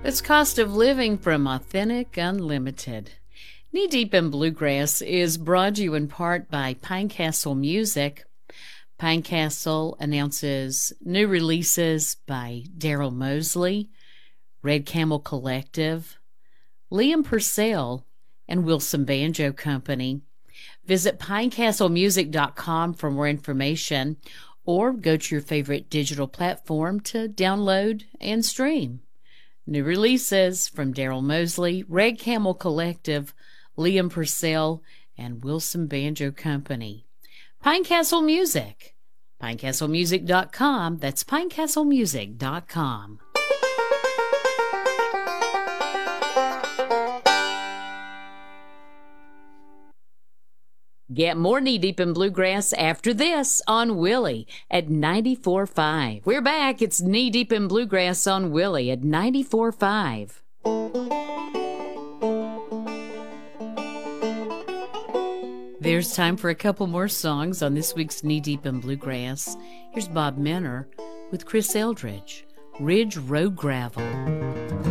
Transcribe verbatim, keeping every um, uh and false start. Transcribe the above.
It's Cost of Living from Authentic Unlimited. Knee Deep in Bluegrass is brought to you in part by Pinecastle Music. Pinecastle announces new releases by Daryl Mosley, Red Camel Collective, Liam Purcell, and Wilson Banjo Company. Visit pinecastle music dot com for more information, or go to your favorite digital platform to download and stream. New releases from Daryl Mosley, Red Camel Collective, Liam Purcell, and Wilson Banjo Company. Pinecastle Music. pinecastle music dot com. That's pinecastle music dot com. Get more Knee Deep in Bluegrass after this on Willie at ninety-four point five. We're back. It's Knee Deep in Bluegrass on Willie at ninety-four point five. There's time for a couple more songs on this week's Knee Deep in Bluegrass. Here's Bob Minner with Chris Eldridge, Ridge Road Gravel.